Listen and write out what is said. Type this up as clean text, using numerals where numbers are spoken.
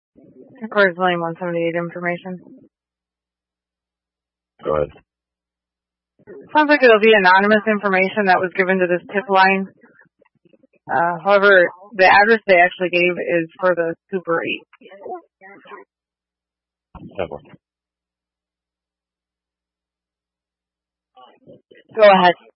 Where's Lane 178 information? Go ahead. Sounds like it'll be anonymous information that was given to this tip line. However, the address they actually gave is for the Super 8. Go ahead.